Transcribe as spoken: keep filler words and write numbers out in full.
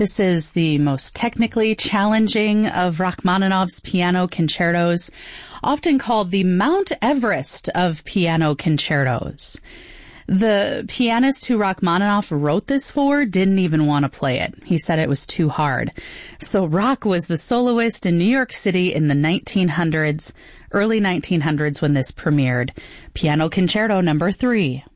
This is the most technically challenging of Rachmaninoff's piano concertos, often called the Mount Everest of piano concertos. The pianist who Rachmaninoff wrote this for didn't even want to play it. He said it was too hard. So Rach was the soloist in New York City in the nineteen hundreds, early nineteen hundreds when this premiered. Piano Concerto number three.